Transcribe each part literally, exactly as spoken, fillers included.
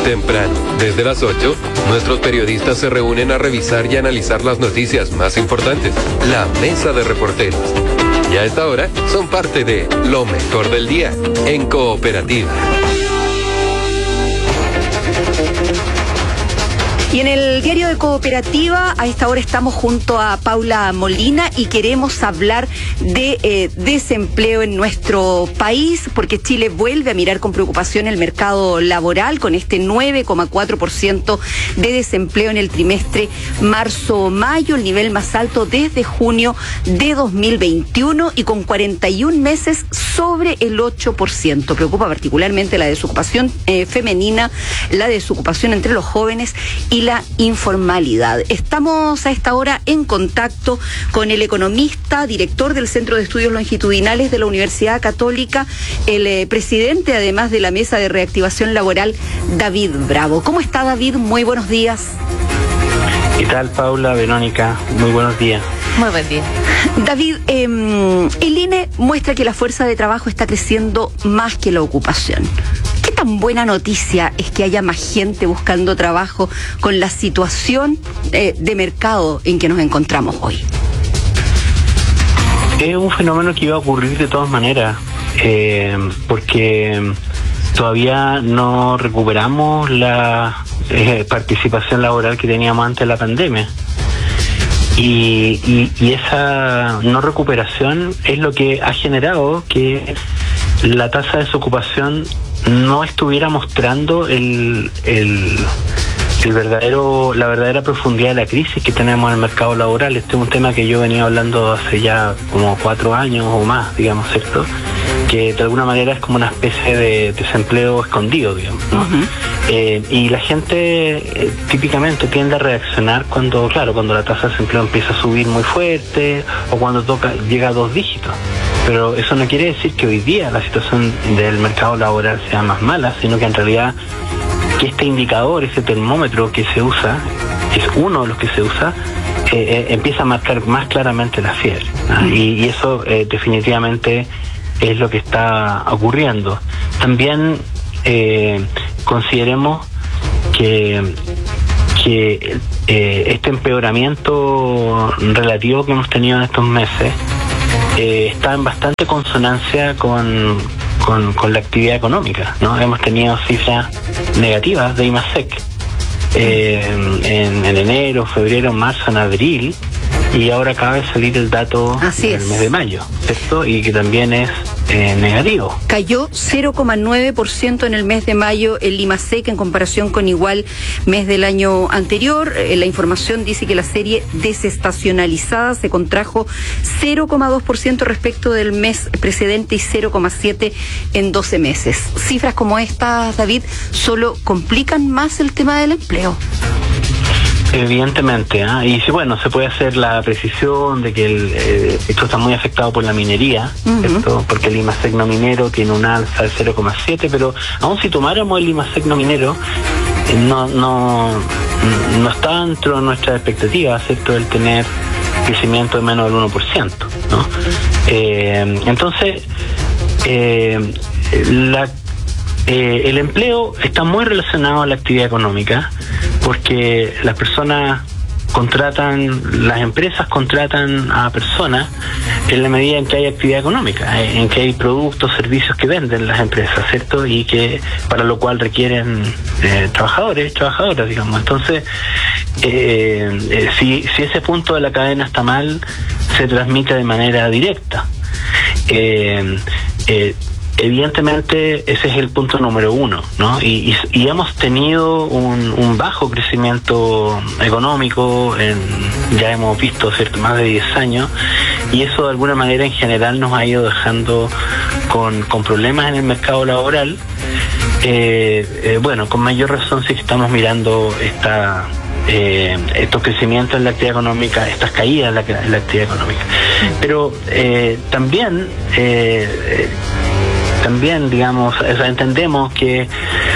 Temprano, desde las ocho, nuestros periodistas se reúnen a revisar y analizar las noticias más importantes. La Mesa de Reporteros. Y a esta hora son parte de Lo Mejor del Día en Cooperativa. Y en el diario de Cooperativa, a esta hora estamos junto a Paula Molina y queremos hablar de eh, desempleo en nuestro país, porque Chile vuelve a mirar con preocupación el mercado laboral con este nueve coma cuatro por ciento de desempleo en el trimestre marzo-mayo, el nivel más alto desde junio de dos mil veintiuno y con cuarenta y un meses sobre el ocho por ciento. Preocupa particularmente la desocupación eh, femenina, la desocupación entre los jóvenes y la informalidad. Estamos a esta hora en contacto con el economista, director del Centro de Estudios Longitudinales de la Universidad Católica, el eh, presidente además de la Mesa de Reactivación Laboral, David Bravo. ¿Cómo está, David? Muy buenos días. ¿Qué tal, Paula, Verónica? Muy buenos días. Muy buen día. David, eh, el I N E muestra que la fuerza de trabajo está creciendo más que la ocupación. ¿Qué tan buena noticia es que haya más gente buscando trabajo con la situación eh, de mercado en que nos encontramos hoy? Es un fenómeno que iba a ocurrir de todas maneras, eh, porque todavía no recuperamos la eh, participación laboral que teníamos antes de la pandemia. Y, y, y esa no recuperación es lo que ha generado que la tasa de desocupación no estuviera mostrando el, el, el verdadero, la verdadera profundidad de la crisis que tenemos en el mercado laboral. Este es un tema que yo venía hablando hace ya como cuatro años o más, digamos, ¿cierto? Que de alguna manera es como una especie de desempleo escondido, digamos, ¿no? Uh-huh. Eh, y la gente eh, típicamente tiende a reaccionar cuando, claro, cuando la tasa de desempleo empieza a subir muy fuerte o cuando toca llega a dos dígitos. Pero eso no quiere decir que hoy día la situación del mercado laboral sea más mala, sino que en realidad que este indicador, ese termómetro que se usa, es uno de los que se usa, eh, eh, empieza a marcar más claramente la fiebre, ¿no? y, y eso eh, definitivamente es lo que está ocurriendo. También eh, consideremos que, que eh, este empeoramiento relativo que hemos tenido en estos meses eh, está en bastante consonancia con, con, con la actividad económica, ¿no? Hemos tenido cifras negativas de IMASEC eh, en, en enero, febrero, marzo, en abril, y ahora acaba de salir el dato del mes de mayo, ¿cierto? Y que también es eh, negativo. Cayó cero coma nueve por ciento en el mes de mayo el IMASEC en comparación con igual mes del año anterior. Eh, la información dice que la serie desestacionalizada se contrajo cero coma dos por ciento respecto del mes precedente y cero coma siete por ciento en doce meses. Cifras como estas, David, solo complican más el tema del empleo. Evidentemente, ¿eh? y si bueno, se puede hacer la precisión de que el, eh, esto está muy afectado por la minería, uh-huh. ¿cierto? Porque el IMASEC no minero tiene un alza de cero coma siete, pero aún si tomáramos el IMASEC no minero, eh, no, no, no está dentro de nuestras expectativas, ¿cierto? El tener crecimiento de menos del uno por ciento, ¿no? Eh, entonces, eh, la Eh, el empleo está muy relacionado a la actividad económica, porque las personas contratan, las empresas contratan a personas en la medida en que hay actividad económica, en que hay productos, servicios que venden las empresas, ¿cierto? Y que para lo cual requieren eh, trabajadores, trabajadoras, digamos. Entonces, eh, eh, si, si ese punto de la cadena está mal, se transmite de manera directa. Eh, eh, Evidentemente ese es el punto número uno, ¿no? Y, y, y hemos tenido un, un bajo crecimiento económico, en, ya hemos visto, ¿cierto?, más de diez años, y eso de alguna manera en general nos ha ido dejando con, con problemas en el mercado laboral. Eh, eh, bueno, con mayor razón si estamos mirando esta eh, estos crecimientos en la actividad económica, estas caídas en la, en la actividad económica. Pero eh, también eh, eh, también, digamos, o sea, entendemos que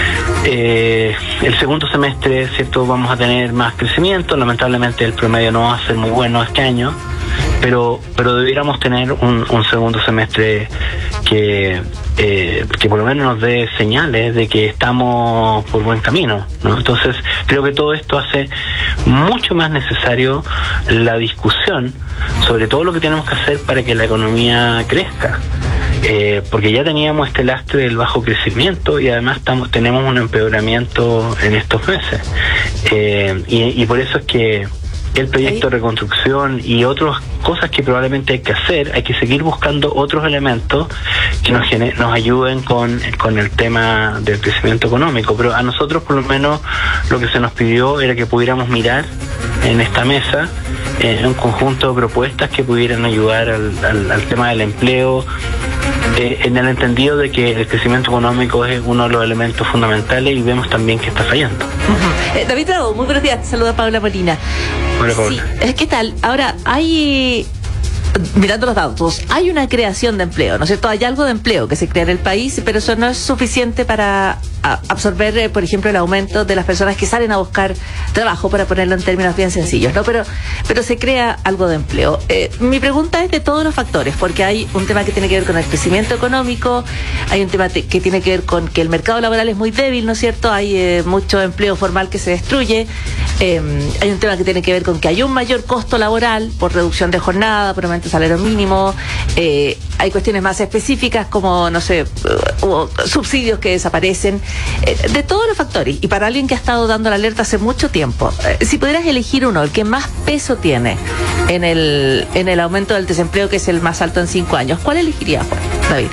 eh, el segundo semestre, ¿cierto?, vamos a tener más crecimiento. Lamentablemente el promedio no va a ser muy bueno este año, pero pero debiéramos tener un, un segundo semestre que eh, que por lo menos nos dé señales de que estamos por buen camino, ¿no? Entonces creo que todo esto hace mucho más necesario la discusión sobre todo lo que tenemos que hacer para que la economía crezca. Eh, porque ya teníamos este lastre del bajo crecimiento y además estamos, tenemos un empeoramiento en estos meses. Eh, y, y por eso es que el proyecto de reconstrucción y otras cosas que probablemente hay que hacer, hay que seguir buscando otros elementos que nos, gener, nos ayuden con, con el tema del crecimiento económico. Pero a nosotros por lo menos lo que se nos pidió era que pudiéramos mirar en esta mesa eh, un conjunto de propuestas que pudieran ayudar al, al, al tema del empleo, Eh, en el entendido de que el crecimiento económico es uno de los elementos fundamentales y vemos también que está fallando. Uh-huh. eh, David Bravo, muy buenos días, te saluda Paula Molina. Hola, Paula. Sí, ¿qué tal? Ahora, hay... Mirando los datos, hay una creación de empleo, ¿no es cierto? Hay algo de empleo que se crea en el país, pero eso no es suficiente para a, absorber, eh, por ejemplo, el aumento de las personas que salen a buscar trabajo, para ponerlo en términos bien sencillos, ¿no? Pero, pero se crea algo de empleo. Eh, mi pregunta es de todos los factores, porque hay un tema que tiene que ver con el crecimiento económico, hay un tema te, que tiene que ver con que el mercado laboral es muy débil, ¿no es cierto? Hay eh, mucho empleo formal que se destruye, eh, hay un tema que tiene que ver con que hay un mayor costo laboral por reducción de jornada, por aumento de salario mínimo, eh, hay cuestiones más específicas como, no sé, uh, subsidios que desaparecen, eh, de todos los factores. Y para alguien que ha estado dando la alerta hace mucho tiempo, eh, si pudieras elegir uno, el que más peso tiene en el en el aumento del desempleo, que es el más alto en cinco años, ¿cuál elegirías, Juan? David.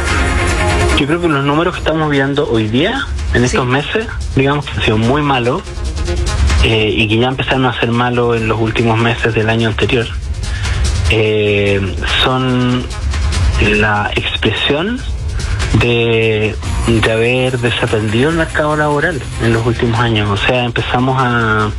Yo creo que los números que estamos viendo hoy día, en estos sí. meses, digamos que han sido muy malos, eh, y que ya empezaron a ser malos en los últimos meses del año anterior. Eh, son la expresión de, de haber desaprendido el mercado laboral en los últimos años. O sea, empezamos a,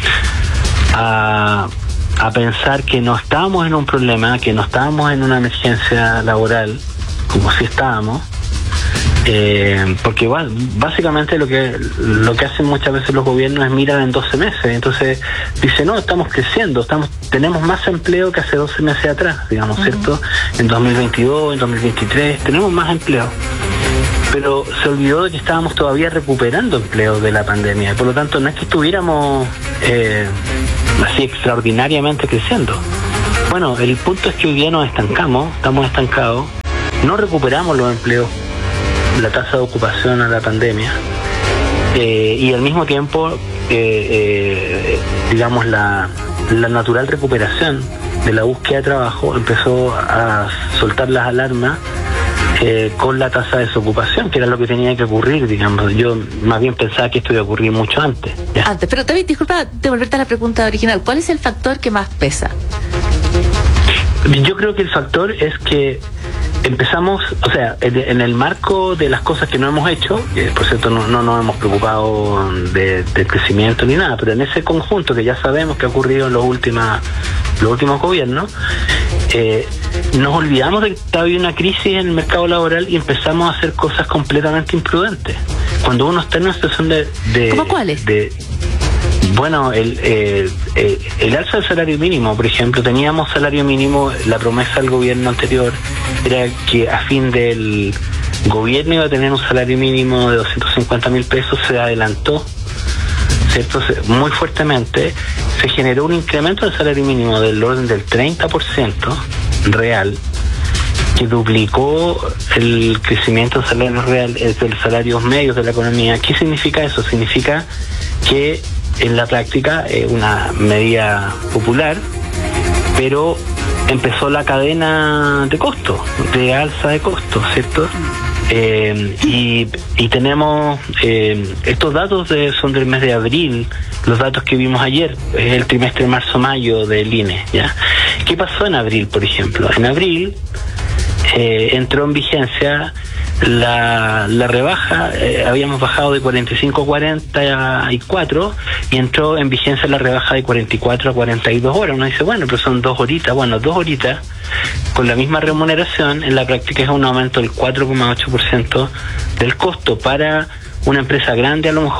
a, a pensar que no estábamos en un problema, que no estábamos en una emergencia laboral, como si estábamos. Eh, porque igual, básicamente lo que lo que hacen muchas veces los gobiernos es mirar en doce meses, entonces dice no, estamos creciendo, estamos tenemos más empleo que hace doce meses atrás, digamos, uh-huh. ¿cierto? En dos mil veintidós, en dos mil veintitrés tenemos más empleo, pero se olvidó de que estábamos todavía recuperando empleo de la pandemia, por lo tanto no es que estuviéramos eh, así extraordinariamente creciendo. Bueno, el punto es que hoy día nos estancamos, estamos estancados, no recuperamos los empleos, la tasa de ocupación a la pandemia, eh, y al mismo tiempo eh, eh, digamos la, la natural recuperación de la búsqueda de trabajo empezó a soltar las alarmas eh, con la tasa de desocupación, que era lo que tenía que ocurrir, digamos. Yo más bien pensaba que esto iba a ocurrir mucho antes. ¿Ya? Antes, pero David, disculpa devolverte a la pregunta original, ¿cuál es el factor que más pesa? Yo creo que el factor es que empezamos, o sea, en, en el marco de las cosas que no hemos hecho, eh, por cierto no, no nos hemos preocupado de, de crecimiento ni nada, pero en ese conjunto que ya sabemos que ha ocurrido en los últimos, los últimos gobiernos, eh, nos olvidamos de que había una crisis en el mercado laboral y empezamos a hacer cosas completamente imprudentes. Cuando uno está en una situación de... de ¿Cómo cuáles? De, Bueno, el, eh, eh, el alza del salario mínimo, por ejemplo, teníamos salario mínimo, la promesa del gobierno anterior era que a fin del gobierno iba a tener un salario mínimo de doscientos cincuenta mil pesos, se adelantó, ¿cierto? Muy fuertemente, se generó un incremento del salario mínimo del orden del treinta por ciento real, que duplicó el crecimiento del salario real, de los salarios medios de la economía. ¿Qué significa eso? Significa que en la práctica es eh, una medida popular, pero empezó la cadena de costos, de alza de costos, ¿cierto? Eh, y, y tenemos eh, estos datos de, son del mes de abril, los datos que vimos ayer, es el trimestre marzo-mayo del I N E, ¿ya? ¿Qué pasó en abril, por ejemplo? En abril eh, entró en vigencia La, la rebaja, eh, habíamos bajado de cuarenta y cinco a cuarenta y cuatro y entró en vigencia la rebaja de cuarenta y cuatro a cuarenta y dos horas. Uno dice, bueno, pero son dos horitas. Bueno, dos horitas con la misma remuneración, en la práctica es un aumento del cuatro coma ocho por ciento del costo. Para una empresa grande a lo mejor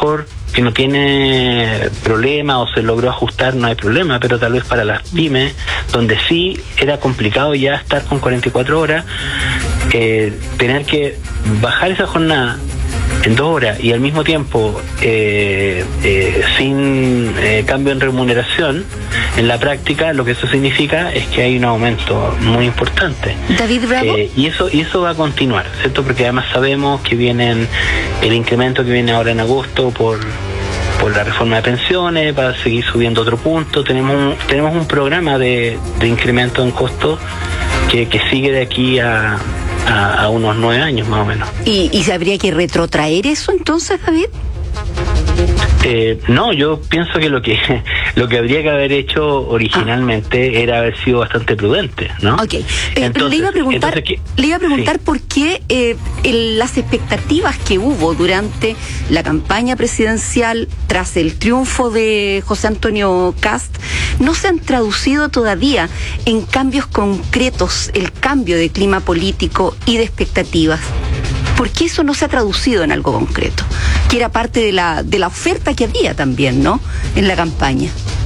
que no tiene problema o se logró ajustar, no hay problema, pero tal vez para las pymes, donde sí era complicado ya estar con cuarenta y cuatro horas, eh, tener que bajar esa jornada en dos horas y al mismo tiempo eh, eh, sin eh, cambio en remuneración, en la práctica lo que eso significa es que hay un aumento muy importante. David Bravo. Eh, y eso y eso va a continuar, ¿cierto? Porque además sabemos que vienen el incremento que viene ahora en agosto por por la reforma de pensiones, va a seguir subiendo otro punto. Tenemos un, tenemos un programa de, de incremento en costo que, que sigue de aquí a A, a unos nueve años más o menos. ¿Y, y se habría que retrotraer eso entonces, David? Eh, no, yo pienso que lo que lo que habría que haber hecho originalmente ah. era haber sido bastante prudente, ¿no? Ok, eh, entonces, le iba a preguntar, entonces, le iba a preguntar sí. por qué eh, el, las expectativas que hubo durante la campaña presidencial tras el triunfo de José Antonio Kast no se han traducido todavía en cambios concretos, el cambio de clima político y de expectativas. ¿Por qué eso no se ha traducido en algo concreto? Que era parte de la de la oferta que había también, ¿no? En la campaña.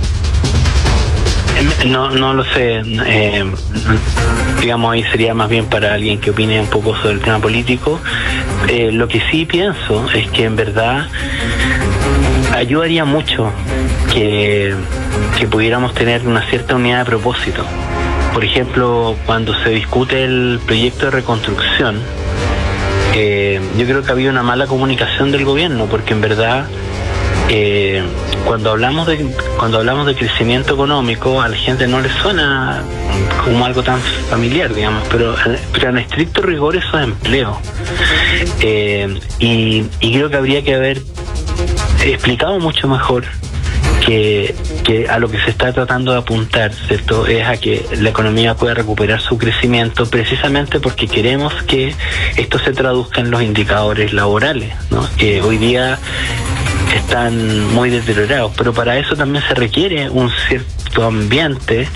No, no lo sé. Eh, digamos, ahí sería más bien para alguien que opine un poco sobre el tema político. Eh, lo que sí pienso es que en verdad ayudaría mucho que, que pudiéramos tener una cierta unidad de propósito. Por ejemplo, cuando se discute el proyecto de reconstrucción, Eh, yo creo que había una mala comunicación del gobierno, porque en verdad eh, cuando hablamos de cuando hablamos de crecimiento económico a la gente no le suena como algo tan familiar, digamos, pero, pero en estricto rigor eso es empleo. Eh, y, y creo que habría que haber explicado mucho mejor que, que a lo que se está tratando de apuntar, ¿cierto?, es a que la economía pueda recuperar su crecimiento, precisamente porque queremos que esto se traduzca en los indicadores laborales, ¿no?, que hoy día están muy deteriorados, pero para eso también se requiere un cierto ambiente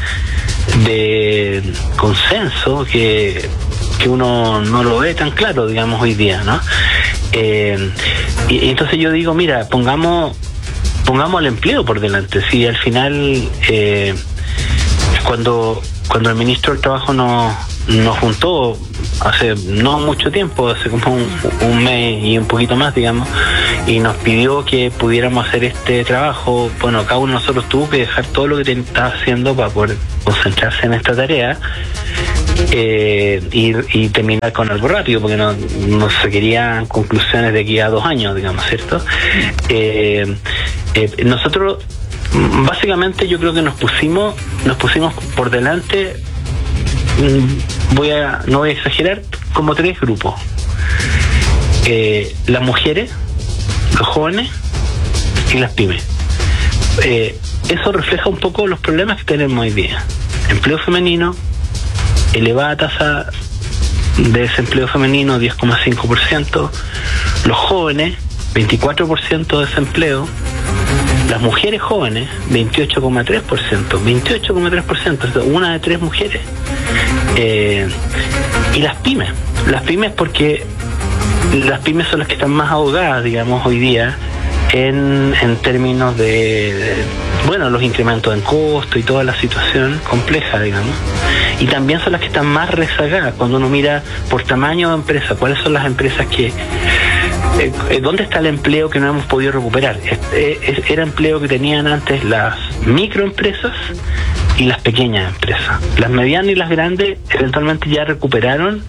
de consenso que, que uno no lo ve tan claro, digamos, hoy día, ¿no? Eh, y, y entonces yo digo, mira, pongamos pongamos el empleo por delante. Si al final eh, cuando cuando el ministro del Trabajo nos nos juntó hace no mucho tiempo, hace como un, un mes y un poquito más, digamos, y nos pidió que pudiéramos hacer este trabajo, bueno, cada uno de nosotros tuvo que dejar todo lo que estaba haciendo para poder concentrarse en esta tarea eh, y, y terminar con algo rápido, porque no, no se querían conclusiones de aquí a dos años, digamos, ¿cierto? Eh, eh, nosotros básicamente yo creo que nos pusimos nos pusimos por delante, voy a no voy a exagerar, como tres grupos: eh, las mujeres, los jóvenes y las pymes. Eh, eso refleja un poco los problemas que tenemos hoy día: empleo femenino, elevada tasa de desempleo femenino, diez coma cinco por ciento, los jóvenes, veinticuatro por ciento de desempleo, las mujeres jóvenes, veintiocho coma tres por ciento, veintiocho coma tres por ciento, una de tres mujeres. Eh, y las pymes, las pymes porque las pymes son las que están más ahogadas, digamos, hoy día en, en términos de, de, bueno, los incrementos en costo y toda la situación compleja, digamos. Y también son las que están más rezagadas cuando uno mira por tamaño de empresa, cuáles son las empresas que... Eh, ¿dónde está el empleo que no hemos podido recuperar? Eh, era empleo que tenían antes las microempresas y las pequeñas empresas. Las medianas y las grandes eventualmente ya recuperaron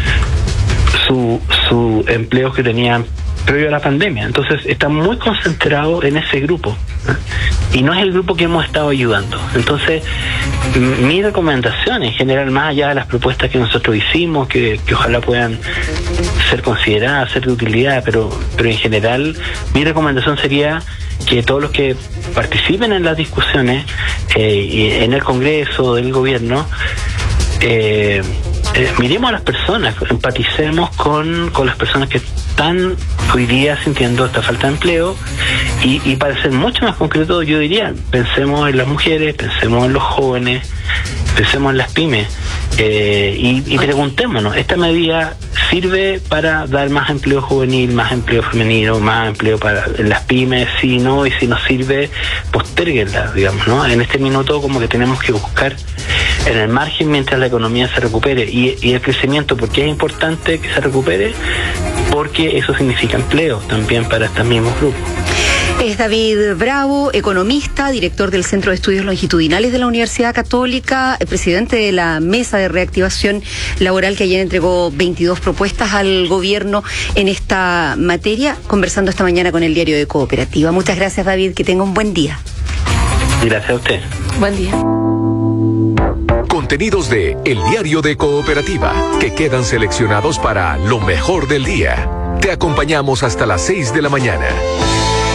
su, su empleo que tenían previo a la pandemia. Entonces están muy concentrados en ese grupo, ¿eh? Y no es el grupo que hemos estado ayudando. Entonces mi recomendación en general, más allá de las propuestas que nosotros hicimos, que, que ojalá puedan ser consideradas, ser de utilidad, pero, pero en general mi recomendación sería que todos los que participen en las discusiones eh, en el Congreso, del gobierno, eh, eh, miremos a las personas, empaticemos con, con las personas que están hoy día sintiendo esta falta de empleo, y, y para ser mucho más concreto, yo diría, pensemos en las mujeres, pensemos en los jóvenes, pensemos en las pymes, eh, y, y preguntémonos, ¿esta medida sirve para dar más empleo juvenil, más empleo femenino, más empleo para en las pymes, sí, no, y si nos sirve, postérguenla, digamos, ¿no? En este minuto como que tenemos que buscar en el margen mientras la economía se recupere y, y el crecimiento. ¿Por qué es importante que se recupere? Porque eso significa empleo también para estos mismos grupos. Es David Bravo, economista, director del Centro de Estudios Longitudinales de la Universidad Católica, presidente de la Mesa de Reactivación Laboral, que ayer entregó veintidós propuestas al gobierno en esta materia, conversando esta mañana con el Diario de Cooperativa. Muchas gracias, David, que tenga un buen día. Gracias a usted. Buen día. Contenidos de El Diario de Cooperativa, que quedan seleccionados para lo mejor del día. Te acompañamos hasta las seis de la mañana.